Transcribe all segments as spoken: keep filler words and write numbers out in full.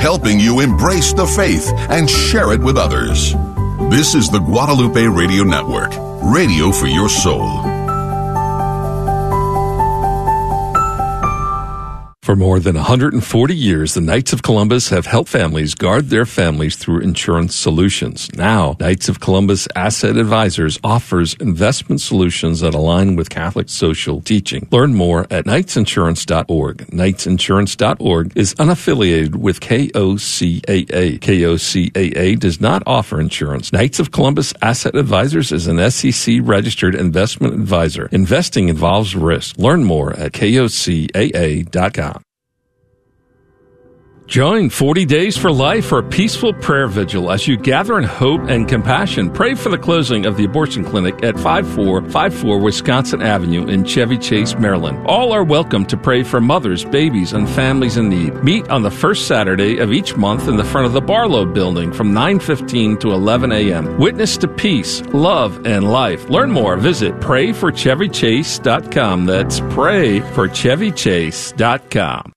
helping you embrace the faith and share it with others. This is the Guadalupe Radio Network, radio for your soul. For more than one hundred forty years, the Knights of Columbus have helped families guard their families through insurance solutions. Now, Knights of Columbus Asset Advisors offers investment solutions that align with Catholic social teaching. Learn more at knights insurance dot org. knights insurance dot org is unaffiliated with K O C A A. K O C A A does not offer insurance. Knights of Columbus Asset Advisors is an S E C-registered investment advisor. Investing involves risk. Learn more at K O C A A dot com. Join forty Days for Life for a peaceful prayer vigil as you gather in hope and compassion. Pray for the closing of the abortion clinic at five four five four Wisconsin Avenue in Chevy Chase, Maryland. All are welcome to pray for mothers, babies, and families in need. Meet on the first Saturday of each month in the front of the Barlow Building from nine fifteen to eleven a.m. Witness to peace, love, and life. Learn more. Visit pray for chevy chase dot com. That's pray for chevy chase dot com.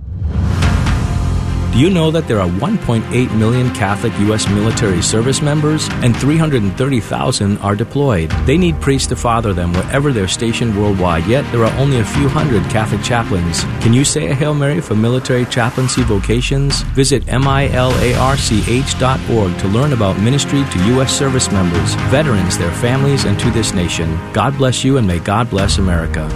Do you know that there are one point eight million Catholic U S military service members and three hundred thirty thousand are deployed? They need priests to father them wherever they're stationed worldwide, yet there are only a few hundred Catholic chaplains. Can you say a Hail Mary for military chaplaincy vocations? Visit milarch dot org to learn about ministry to U S service members, veterans, their families, and to this nation. God bless you, and may God bless America.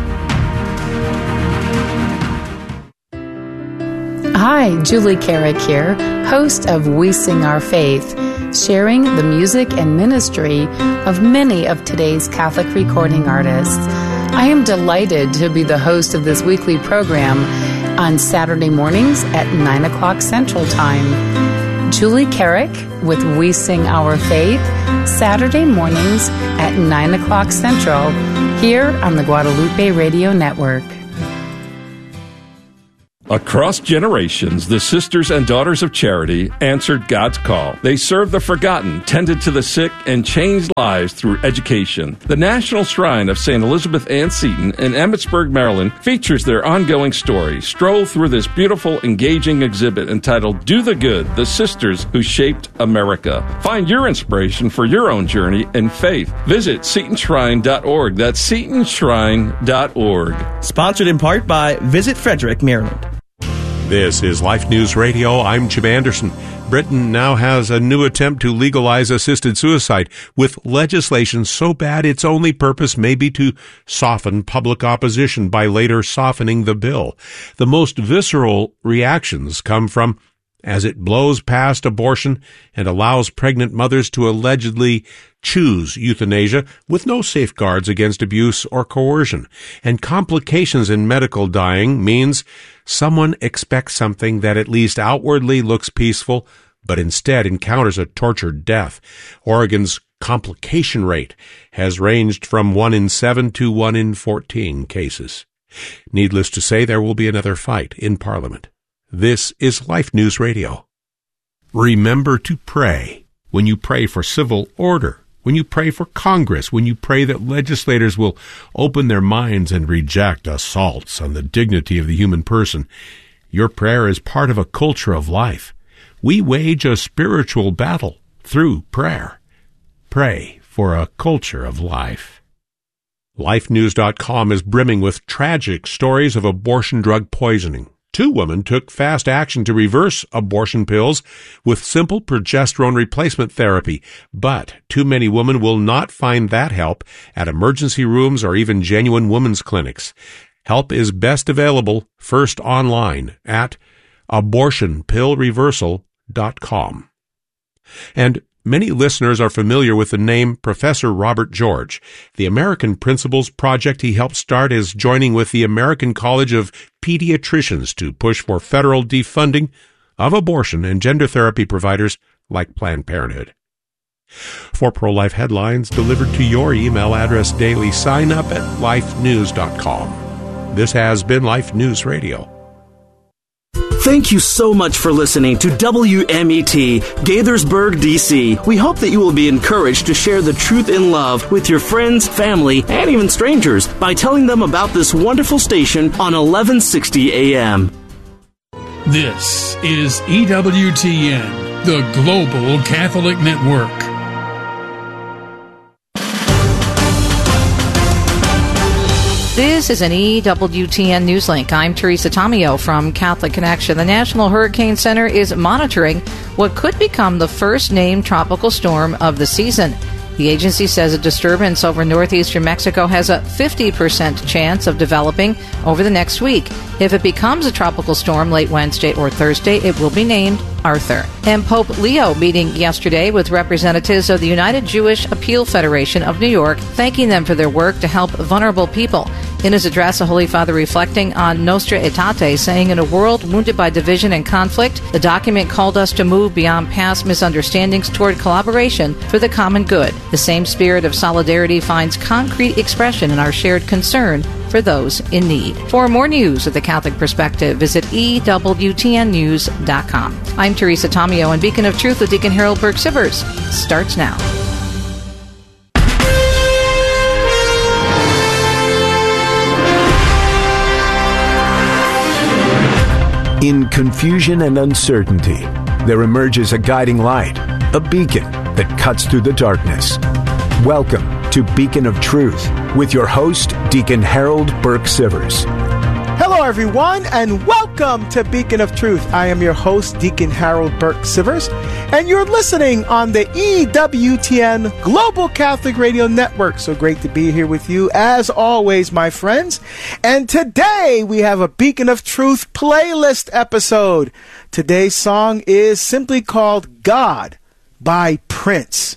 Hi, Julie Carrick here, host of We Sing Our Faith, sharing the music and ministry of many of today's Catholic recording artists. I am delighted to be the host of this weekly program on Saturday mornings at nine o'clock Central Time. Julie Carrick with We Sing Our Faith, Saturday mornings at nine o'clock Central, here on the Guadalupe Radio Network. Across generations, the Sisters and Daughters of Charity answered God's call. They served the forgotten, tended to the sick, and changed lives through education. The National Shrine of Saint Elizabeth Ann Seton in Emmitsburg, Maryland, features their ongoing story. Stroll through this beautiful, engaging exhibit entitled Do the Good, the Sisters Who Shaped America. Find your inspiration for your own journey in faith. Visit seton shrine dot org. That's seton shrine dot org. Sponsored in part by Visit Frederick, Maryland. This is Life News Radio. I'm Jim Anderson. Britain now has a new attempt to legalize assisted suicide with legislation so bad its only purpose may be to soften public opposition by later softening the bill. The most visceral reactions come from as it blows past abortion and allows pregnant mothers to allegedly choose euthanasia with no safeguards against abuse or coercion. And complications in medical dying means someone expects something that at least outwardly looks peaceful, but instead encounters a tortured death. Oregon's complication rate has ranged from one in seven to one in fourteen cases. Needless to say, there will be another fight in Parliament. This is Life News Radio. Remember to pray when you pray for civil order, when you pray for Congress, when you pray that legislators will open their minds and reject assaults on the dignity of the human person. Your prayer is part of a culture of life. We wage a spiritual battle through prayer. Pray for a culture of life. Life News dot com is brimming with tragic stories of abortion drug poisoning. Two women took fast action to reverse abortion pills with simple progesterone replacement therapy, but too many women will not find that help at emergency rooms or even genuine women's clinics. Help is best available first online at abortion pill reversal dot com. And many listeners are familiar with the name Professor Robert George. The American Principles Project he helped start is joining with the American College of Pediatricians to push for federal defunding of abortion and gender therapy providers like Planned Parenthood. For pro-life headlines delivered to your email address daily, sign up at life news dot com. This has been Life News Radio. Thank you so much for listening to W M E T, Gaithersburg, D C. We hope that you will be encouraged to share the truth in love with your friends, family, and even strangers by telling them about this wonderful station on eleven sixty A M. This is E W T N, the Global Catholic Network. This is an E W T N Newslink. I'm Teresa Tomeo from Catholic Connection. The National Hurricane Center is monitoring what could become the first named tropical storm of the season. The agency says a disturbance over northeastern Mexico has a fifty percent chance of developing over the next week. If it becomes a tropical storm late Wednesday or Thursday, it will be named Arthur. And Pope Leo meeting yesterday with representatives of the United Jewish Appeal Federation of New York, thanking them for their work to help vulnerable people. In his address, the Holy Father reflecting on Nostra Aetate, saying, in a world wounded by division and conflict, the document called us to move beyond past misunderstandings toward collaboration for the common good. The same spirit of solidarity finds concrete expression in our shared concern for those in need. For more news of the Catholic Perspective, visit E W T N news dot com. I'm Teresa Tomeo, and Beacon of Truth with Deacon Harold Burke-Sivers starts now. In confusion and uncertainty, there emerges a guiding light, a beacon that cuts through the darkness. Welcome to Beacon of Truth with your host, Deacon Harold Burke-Sivers. Hello, everyone, and welcome to Beacon of Truth. I am your host, Deacon Harold Burke-Sivers, and you're listening on the E W T N Global Catholic Radio Network. So great to be here with you, as always, my friends. And today we have a Beacon of Truth playlist episode. Today's song is simply called God by Prince.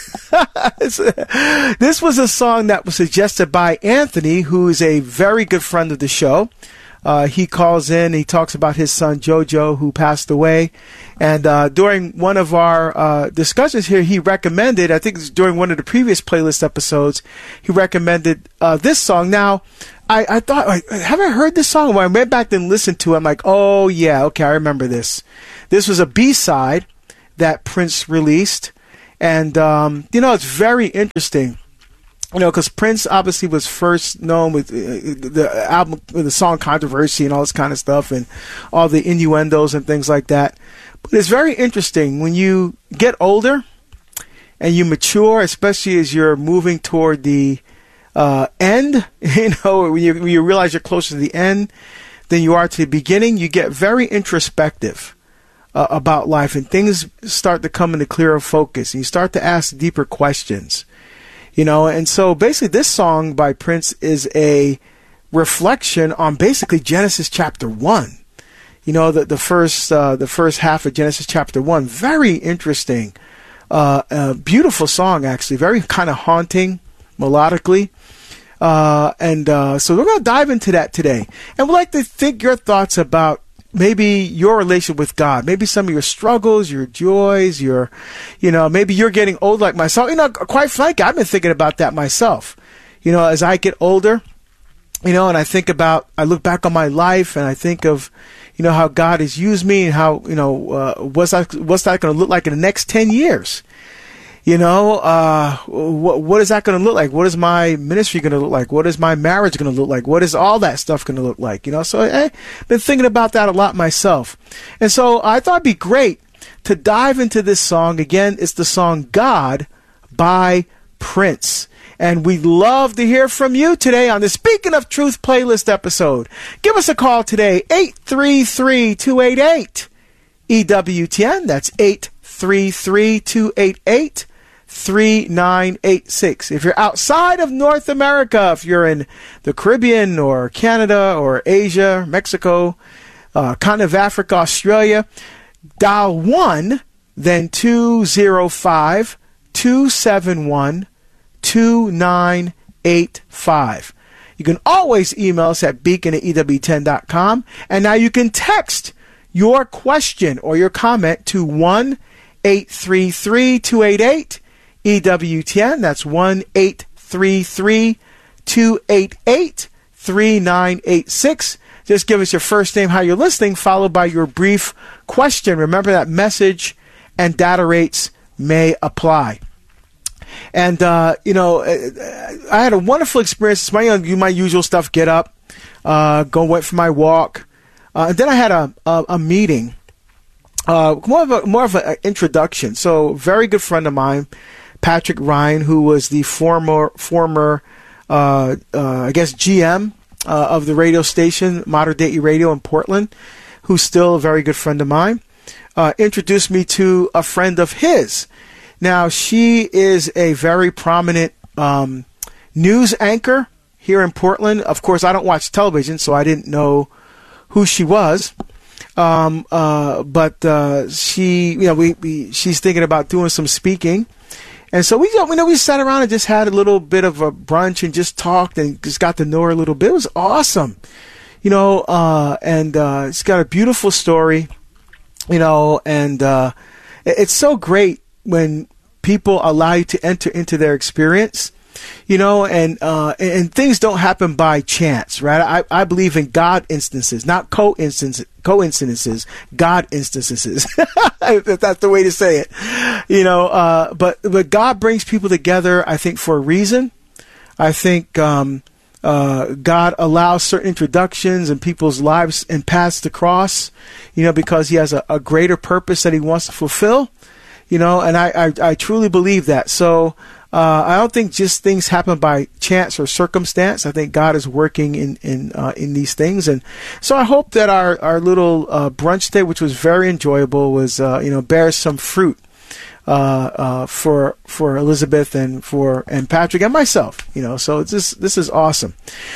This was a song that was suggested by Anthony, who is a very good friend of the show. Uh, he calls in, he talks about his son Jojo, who passed away. And uh, during one of our uh, discussions here, he recommended, I think it was during one of the previous playlist episodes, he recommended uh, this song. Now, I, I thought, like, have I heard this song? When I went back and listened to it, I'm like, oh, yeah, okay, I remember this. This was a B-side that Prince released. And, um, you know, it's very interesting, you know, because Prince obviously was first known with uh, the album, with the song Controversy and all this kind of stuff and all the innuendos and things like that. But it's very interesting when you get older and you mature, especially as you're moving toward the uh, end, you know, when you, when you realize you're closer to the end than you are to the beginning, you get very introspective. Uh, about life, and things start to come into clearer focus, and you start to ask deeper questions, you know. And so basically this song by Prince is a reflection on basically Genesis chapter one, you know, the, the first uh, the first half of Genesis chapter one. Very interesting, uh, uh, beautiful song, actually, very kind of haunting melodically. Uh, and uh, so we're going to dive into that today, and we'd like to think your thoughts about maybe your relationship with God, maybe some of your struggles, your joys, your, you know, maybe you're getting old like myself. You know, quite frankly, I've been thinking about that myself. You know, as I get older, you know, and I think about, I look back on my life and I think of, you know, how God has used me and how, you know, uh, what's that, what's that going to look like in the next ten years? You know, uh, what, what is that going to look like? What is my ministry going to look like? What is my marriage going to look like? What is all that stuff going to look like? You know, so I've been thinking about that a lot myself. And so I thought it'd be great to dive into this song. Again, it's the song God by Prince. And we'd love to hear from you today on the Speaking of Truth playlist episode. Give us a call today, eight three three, two eight eight, E W T N. That's eight three three, two eight eight, three nine eight six. If you're outside of North America, if you're in the Caribbean or Canada or Asia, Mexico, uh, continent of Africa, Australia, dial one, then two zero five, two seven one, two nine eight five. You can always email us at beacon at E W ten dot com. And now you can text your question or your comment to one eight three three, two eight eight, E W T N. That's one eight three three, two eight eight, three nine eight six. Just give us your first name, how you're listening, followed by your brief question. Remember that message and data rates may apply. And, uh, you know, I had a wonderful experience. It's my, my usual stuff. Get up, uh, go went for my walk. Uh, and then I had a a, a meeting, uh, more of a more of an introduction. So, very good friend of mine, Patrick Ryan, who was the former former uh, uh, I guess G M uh, of the radio station Modern Day Radio in Portland, who's still a very good friend of mine, uh, introduced me to a friend of his. Now, she is a very prominent um, news anchor here in Portland. Of course, I don't watch television, so I didn't know who she was. Um, uh, but uh, she, you know, we, we she's thinking about doing some speaking, and so we, you know, we sat around and just had a little bit of a brunch and just talked and just got to know her a little bit. It was awesome, you know. Uh, and uh, she's got a beautiful story, you know, and uh, it's so great when people allow you to enter into their experience, you know, and uh, and things don't happen by chance, right? I, I believe in God instances, not coincidence, coincidences, God instances, if that's the way to say it, you know. Uh, but but God brings people together, I think, for a reason. I think um, uh, God allows certain introductions in people's lives and paths to cross, you know, because He has a, a greater purpose that He wants to fulfill. You know, and I, I, I truly believe that. So uh, I don't think just things happen by chance or circumstance. I think God is working in in uh, in these things, and so I hope that our our little uh, brunch day, which was very enjoyable, was uh, you know bears some fruit uh, uh, for for Elizabeth and for and Patrick and myself. You know, so it's this this is awesome.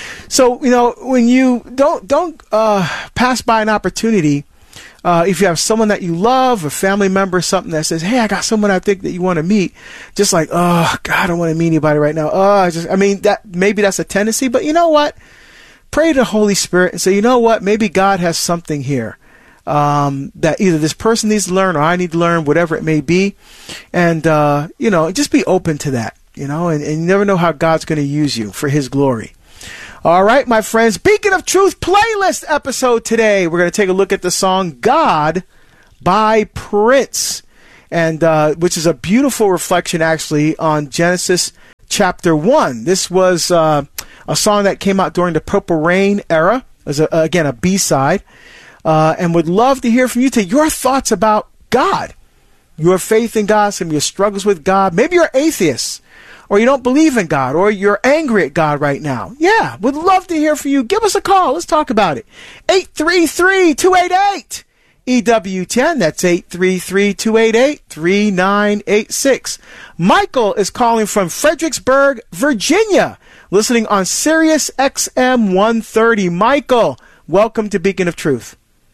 So you know, when you don't don't uh, pass by an opportunity. Uh, if you have someone that you love, a family member, something that says, "Hey, I got someone I think that you want to meet," just like, "Oh God, I don't want to meet anybody right now." Oh, I just, I mean, that maybe that's a tendency, but you know what? Pray to the Holy Spirit and say, "You know what? Maybe God has something here um, that either this person needs to learn or I need to learn, whatever it may be," and uh, you know, just be open to that, you know, and, and you never know how God's going to use you for His glory. All right, my friends, Beacon of Truth playlist episode today. We're going to take a look at the song God by Prince, and uh, which is a beautiful reflection, actually, on Genesis chapter one. This was uh, a song that came out during the Purple Rain era, as a, again, a B-side, uh, and would love to hear from you, to your thoughts about God, your faith in God, some of your struggles with God. Maybe you're atheists, or you don't believe in God, or you're angry at God right now. Yeah, would love to hear from you. Give us a call. Let's talk about it. eight three three, two eight eight, E W ten. That's eight three three, two eight eight, three nine eight six. Michael is calling from Fredericksburg, Virginia, listening on Sirius X M one thirty. Michael, welcome to Beacon of Truth.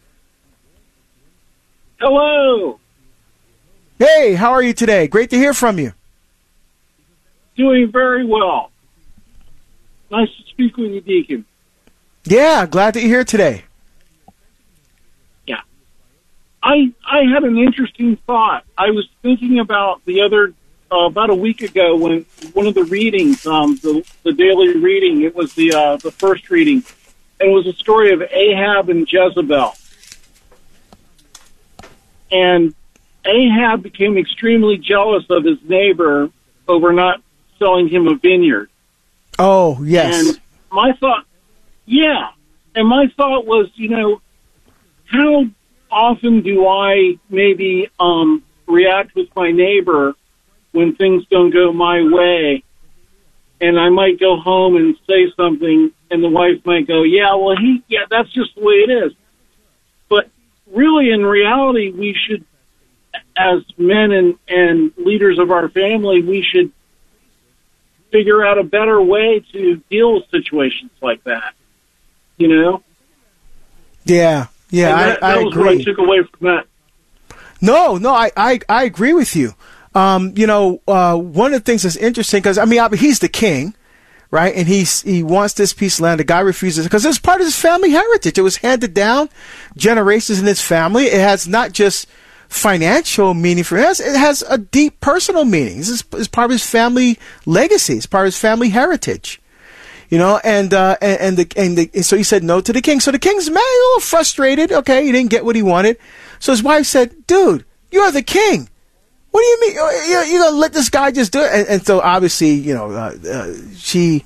Hello. Hey, how are you today? Great to hear from you. Doing very well. Nice to speak with you, Deacon. Yeah, glad that you're here today. Yeah. I I had an interesting thought. I was thinking about the other, uh, about a week ago, when one of the readings, um, the, the daily reading, it was the uh, the first reading, and it was a story of Ahab and Jezebel. And Ahab became extremely jealous of his neighbor over not selling him a vineyard. Oh, yes. And my thought, yeah. And my thought was, you know, how often do I maybe um, react with my neighbor when things don't go my way? And I might go home and say something, and the wife might go, yeah, well, he, yeah, that's just the way it is. But really, in reality, we should, as men and, and leaders of our family, we should figure out a better way to deal with situations like that, you know? Yeah, yeah, that, I, I that was agree. what I took away from that. No, no, I, I, I agree with you. Um, you know, uh, one of the things that's interesting, because, I mean, he's the king, right? And he's, he wants this piece of land. The guy refuses, because it's part of his family heritage. It was handed down generations in his family. It has not just financial meaning for him. It has a deep personal meaning. This is, is part of his family legacy. It's part of his family heritage, you know. And uh, and, and the and the, so he said no to the king. So the king's mad, a little frustrated. Okay, he didn't get what he wanted. So his wife said, "Dude, you're the king. What do you mean? You're, you're gonna let this guy just do it?" And, and so obviously, you know, uh, uh, she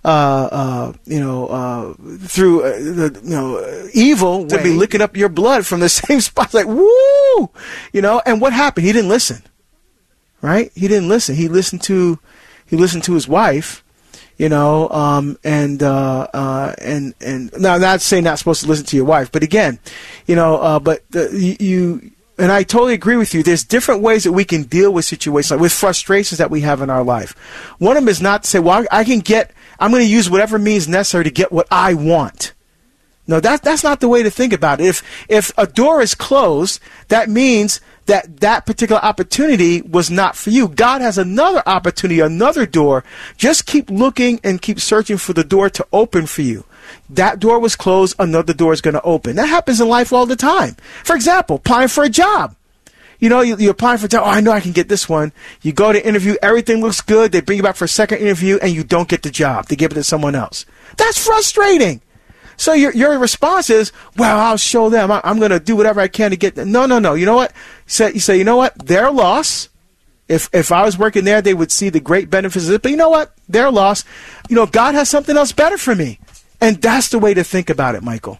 uh, uh, you know, uh, through uh, the, you know, evil to be licking up your blood from the same spot. Like, woo! You know, and what happened? He didn't listen. Right? He didn't listen. He listened to, he listened to his wife. You know, um, and, uh, uh, and, and now not saying not supposed to listen to your wife, but again, you know, uh, but the, you, and I totally agree with you. There's different ways that we can deal with situations, like with frustrations that we have in our life. One of them is not to say, well, I can get, I'm going to use whatever means necessary to get what I want. No, that, that's not the way to think about it. If, if a door is closed, that means that that particular opportunity was not for you. God has another opportunity, another door. Just keep looking and keep searching for the door to open for you. That door was closed, another door is going to open. That happens in life all the time. For example, applying for a job. You know, you, you're applying for a job. Oh, I know I can get this one. You go to interview, everything looks good. They bring you back for a second interview, and you don't get the job. They give it to someone else. That's frustrating. So your your response is, well, I'll show them. I, I'm going to do whatever I can to get them. No, no, no. You know what? You say, you say, you know what? Their loss. If if I was working there, they would see the great benefits of it. But you know what? Their loss. You know, God has something else better for me. And that's the way to think about it, Michael.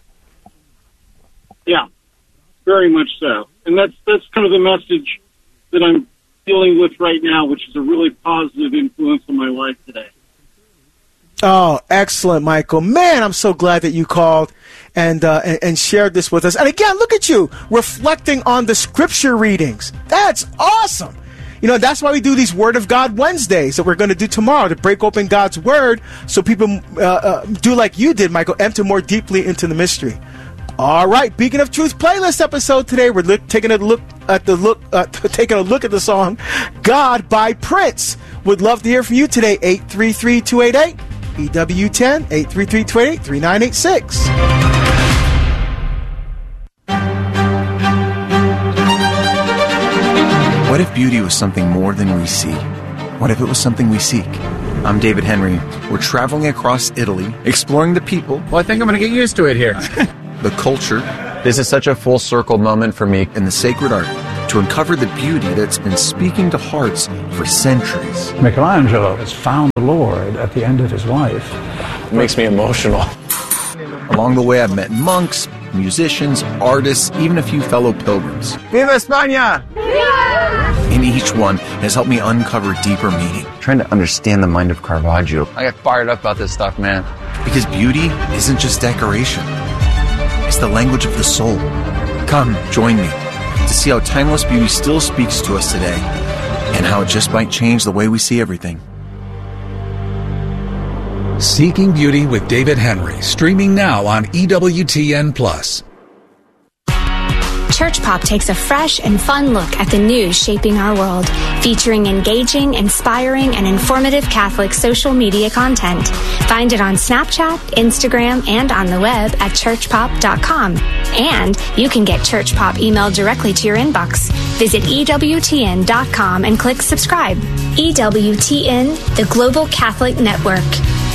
Yeah, very much so. And that's that's kind of the message that I'm dealing with right now, which is a really positive influence on my life today. Oh, excellent, Michael. Man, I'm so glad that you called and, uh, and and shared this with us. And again, look at you, reflecting on the scripture readings. That's awesome. You know, that's why we do these Word of God Wednesdays that we're going to do tomorrow, to break open God's Word so people uh, uh, do like you did, Michael, enter more deeply into the mystery. All right, Beacon of Truth playlist episode today. We're look, taking a look at the look, uh, taking a look at the song "God" by Prince. Would love to hear from you today. eight three three, two eight eight E W ten, eight three three, two eight eight, three nine eight six. What if beauty was something more than we see? What if it was something we seek? I'm David Henry. We're traveling across Italy, exploring the people. Well, I think I'm going to get used to it here. The culture. This is such a full circle moment for me. And the sacred art, to uncover the beauty that's been speaking to hearts for centuries. Michelangelo has found the Lord at the end of his life. It makes me emotional. Along the way, I've met monks, musicians, artists, even a few fellow pilgrims. Viva España! And each one has helped me uncover deeper meaning. Trying to understand the mind of Caravaggio. I got fired up about this stuff, man. Because beauty isn't just decoration. It's the language of the soul. Come, join me to see how timeless beauty still speaks to us today and how it just might change the way we see everything. Seeking Beauty with David Henry, streaming now on E W T N Plus. Church Pop takes a fresh and fun look at the news shaping our world, featuring engaging, inspiring, and informative Catholic social media content. Find it on Snapchat, Instagram, and on the web at church pop dot com. And you can get Church Pop emailed directly to your inbox. Visit E W T N dot com and click subscribe. E W T N, the Global Catholic Network.